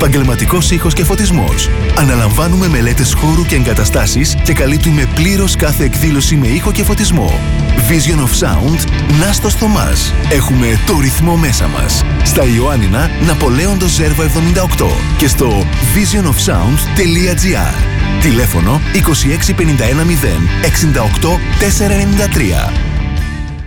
Επαγγελματικός ήχος και φωτισμός. Αναλαμβάνουμε μελέτες χώρου και εγκαταστάσεις και καλύπτουμε πλήρως κάθε εκδήλωση με ήχο και φωτισμό. Vision of Sound, Νάστος Θωμάς. Έχουμε το ρυθμό μέσα μας. Στα Ιωάννινα, Ναπολέοντος Ζέρβα 78 και στο visionofsound.gr. Τηλέφωνο 26 51 0 68 493.